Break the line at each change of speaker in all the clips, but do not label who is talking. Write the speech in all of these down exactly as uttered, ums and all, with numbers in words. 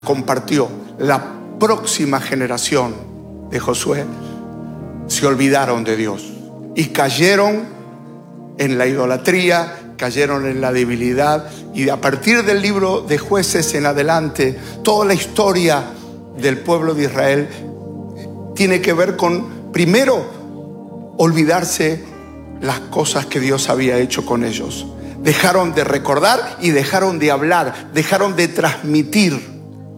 compartió, la próxima generación de Josué se olvidaron de Dios y cayeron en la idolatría, cayeron en la debilidad. Y a partir del libro de Jueces en adelante, toda la historia del pueblo de Israel tiene que ver con, primero, olvidarse las cosas que Dios había hecho con ellos. Dejaron de recordar y dejaron de hablar, dejaron de transmitir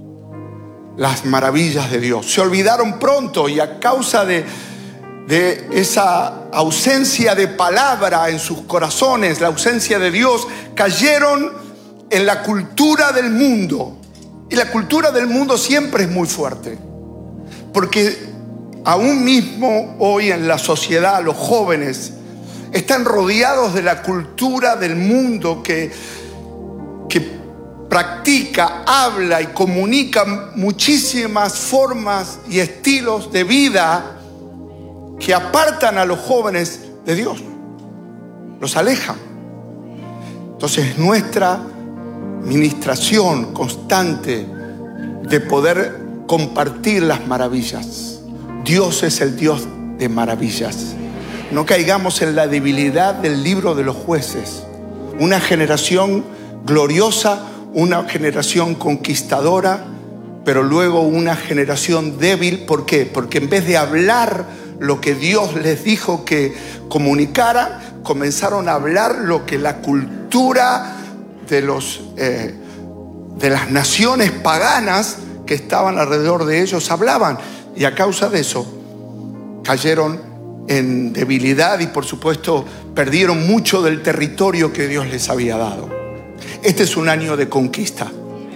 las maravillas de Dios. Se olvidaron pronto, y a causa de, de esa ausencia de palabra en sus corazones, la ausencia de Dios, cayeron en la cultura del mundo. Y la cultura del mundo siempre es muy fuerte, porque aún mismo hoy en la sociedad los jóvenes están rodeados de la cultura del mundo que, que practica, habla y comunica muchísimas formas y estilos de vida que apartan a los jóvenes de Dios, los alejan. Entonces, nuestra ministración constante de poder compartir las maravillas. Dios es el Dios de maravillas. No caigamos en la debilidad del libro de los Jueces. Una generación gloriosa, una generación conquistadora, pero luego una generación débil. ¿Por qué? Porque en vez de hablar lo que Dios les dijo que comunicara, comenzaron a hablar lo que la cultura de, los, eh, de las naciones paganas que estaban alrededor de ellos hablaban. Y a causa de eso cayeron en debilidad y, por supuesto, perdieron mucho del territorio que Dios les había dado. Este es un año de conquista.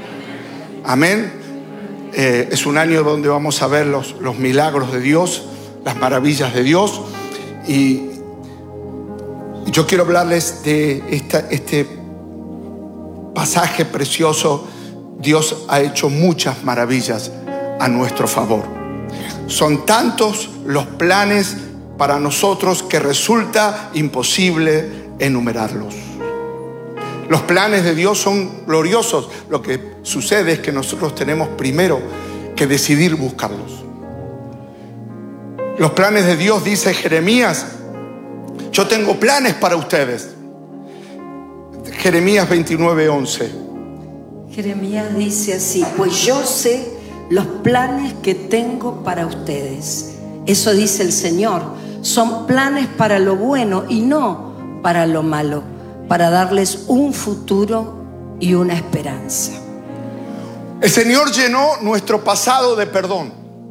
Amén. Eh, es un año donde vamos a ver los, los milagros de Dios, las maravillas de Dios. Y yo quiero hablarles de esta, este pasaje precioso. Dios ha hecho muchas maravillas a nuestro favor. Son tantos los planes para nosotros que resulta imposible enumerarlos. Los planes de Dios son gloriosos. Lo que sucede es que nosotros tenemos primero que decidir buscarlos. Los planes de Dios, dice Jeremías, yo tengo planes para ustedes. Jeremías veintinueve, once.
Jeremías dice así: pues yo sé los planes que tengo para ustedes. Eso dice el Señor. Son planes para lo bueno y no para lo malo, para darles un futuro y una esperanza.
El Señor llenó nuestro pasado de perdón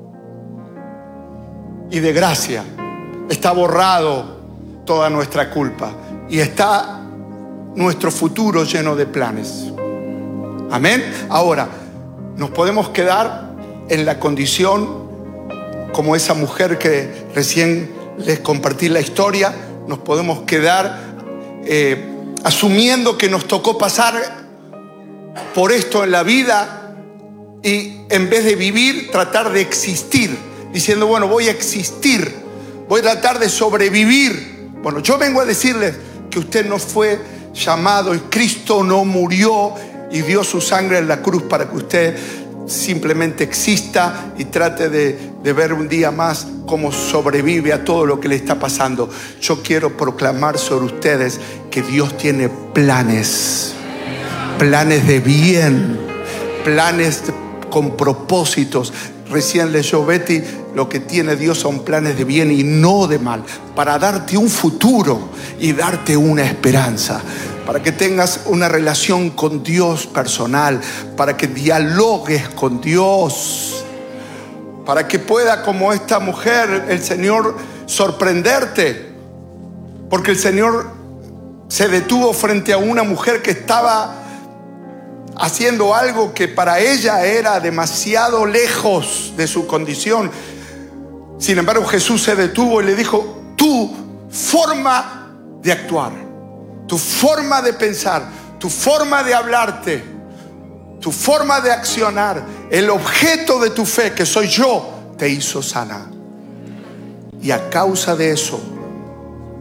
y de gracia. Está borrado toda nuestra culpa y está nuestro futuro lleno de planes. Amén. Ahora, nos podemos quedar en la condición como esa mujer que recién les compartí la historia. Nos podemos quedar eh, asumiendo que nos tocó pasar por esto en la vida, y en vez de vivir, tratar de existir, diciendo, bueno, voy a existir, voy a tratar de sobrevivir. Bueno, yo vengo a decirles que usted no fue llamado y Cristo no murió y dio su sangre en la cruz para que usted simplemente exista y trate de, de ver un día más cómo sobrevive a todo lo que le está pasando. Yo quiero proclamar sobre ustedes que Dios tiene planes, planes de bien, planes con propósitos. Recién leyó Betty, lo que tiene Dios son planes de bien y no de mal, para darte un futuro y darte una esperanza, para que tengas una relación con Dios personal, para que dialogues con Dios, para que pueda, como esta mujer, el Señor sorprenderte, porque el Señor se detuvo frente a una mujer que estaba haciendo algo que para ella era demasiado lejos de su condición. Sin embargo, Jesús se detuvo y le dijo: tu forma de actuar, tu forma de pensar, tu forma de hablarte, tu forma de accionar, el objeto de tu fe, que soy yo, te hizo sana. Y a causa de eso,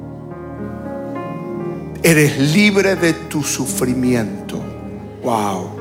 eres libre de tu sufrimiento. Wow.